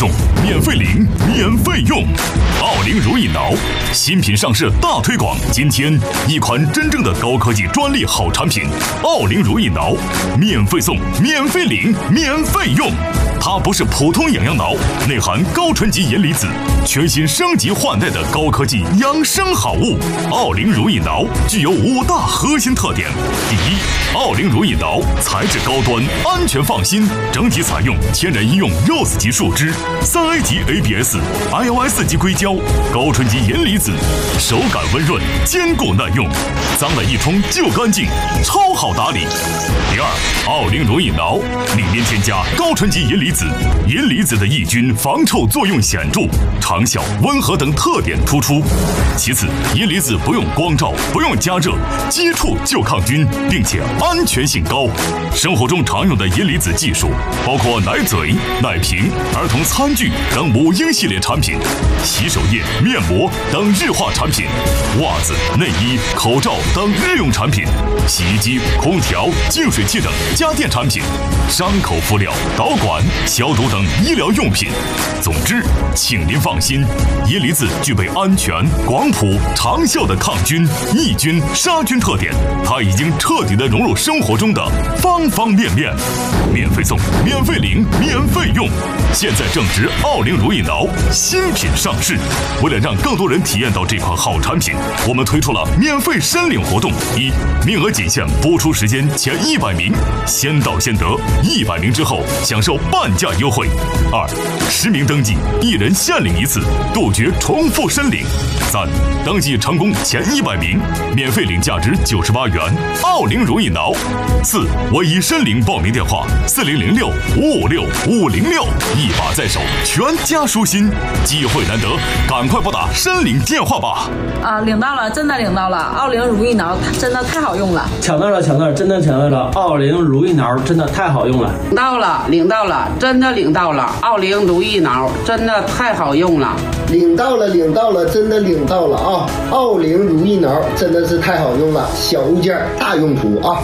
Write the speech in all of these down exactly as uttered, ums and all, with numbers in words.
送，免费领，免费用。奥灵如意脑新品上市大推广，今天一款真正的高科技专利好产品——奥灵如意脑，免费送，免费领，免费用。它不是普通养阳脑，内含高纯级银离子，全新升级换代的高科技养生好物。奥灵如意脑具有五大核心特点：第一，奥灵如意脑材质高端，安全放心，整体采用天然医用 Rose 级树脂、三 A 级 A B S、I O S 级硅胶、高纯级银离子，手感温润，坚固耐用，脏了一冲就干净，超好打理。第二，奥灵如意脑里面添加高纯级银离子，银离子的抑菌防臭作用显著，长效、温和等特点突出。其次，银离子不用光照，不用加热，接触就抗菌，并且安全性高。生活中常用的银离子技术包括奶嘴、奶瓶、儿童餐具等母婴系列产品，洗手液、面膜等日化产品，袜子、内衣、口罩等日用产品，洗衣机、空调、净水器等家电产品，伤口敷料、导管、消毒等医疗用品。总之，请您放心，银离子具备安全、广谱、长效的抗菌、抑菌、杀菌特点，它已经彻底的融入生活中的方方面面。免费送，免费领，免费用。现在正值奥灵如意脑新品上市，为了让更多人体验到这款好产品，我们推出了免费申领活动：一、名额仅限播出时间前一百名，先到先得，一百名之后享受半价优惠；二、实名登记，一人限领一次，杜绝重复申领；三、登记成功前一百名，免费领价值九十八元奥灵如意脑；四、唯一申领报名电话四零零六五五六五零六，一把在手，全家舒心，机会难得，赶快拨打申领电话吧！ 啊，领到了，真的领到了，奥灵如意脑真的太好用了， 抢到了，抢到了，真的抢到了，奥灵如意脑真的太好用了， 领到了，领到了，真的领到了，奥灵如意脑真的太好用了， 领到了，领到了，真的领到了啊！奥灵如意脑真的是太好用了，小物件大用途啊！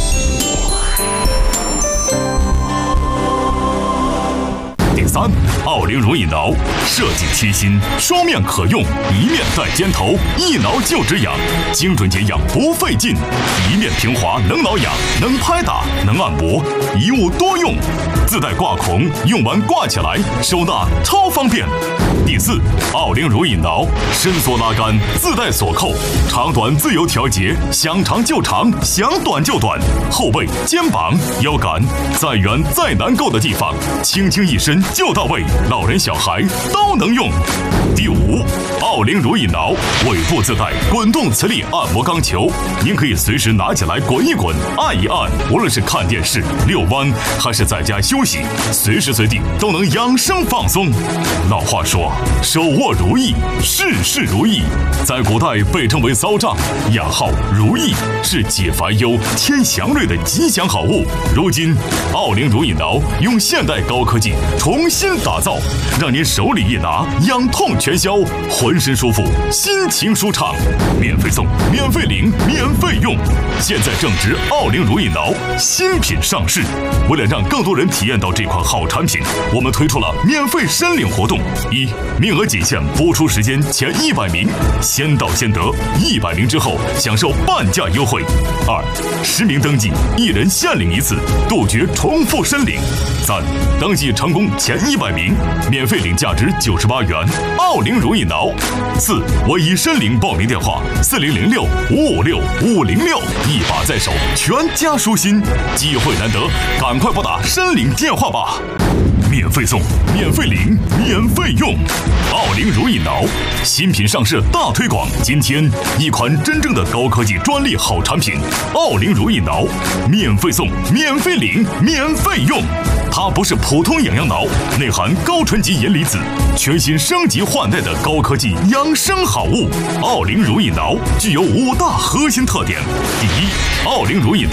第三，奥灵如意脑设计贴心，双面可用，一面带尖头，一挠就止痒，精准解痒不费劲，一面平滑能挠痒，能拍打，能按摩，一物多用，自带挂孔，用完挂起来，收纳超方便。第四，奥灵如意脑伸缩拉杆，自带锁扣，长短自由调节，想长就长，想短就短，后背、肩膀、腰杆，再远再难够的地方，轻轻一伸就到位，老人小孩都能用。第五，奥灵如意脑尾部自带滚动磁力按摩钢球，您可以随时拿起来滚一滚，按一按，无论是看电视、遛弯，还是在家休息，随时随地都能养生放松。老话说，手握如意，事事如意。在古代被称为骚杖，雅号如意，是解烦忧、添祥瑞的吉祥好物。如今，奥灵如意脑用现代高科技重新打造，让您手里一拿，痒痛全消，浑身舒服，心情舒畅。免费送，免费领，免费用。现在正值奥灵如意脑新品上市，为了让更多人体验到这款好产品，我们推出了免费申领活动：一、名额仅限播出时间前一百名，先到先得，一百名之后享受半价优惠；二、实名登记，一人限领一次，杜绝重复申领；三、登记成功前一百名，免费领价值九十八元奥灵如意脑；四、唯一申领报名电话四零零六五五六五零六，一把在手，全家舒心，机会难得，赶快拨打申领电话吧！免费送，免费领，免费用。奥灵如意脑新品上市大推广，今天一款真正的高科技专利好产品——奥灵如意脑，免费送，免费领，免费用。它不是普通养阳脑，内含高纯级银离子，全新升级换代的高科技养生好物。奥灵如意脑具有五大核心特点：第一，奥灵如意脑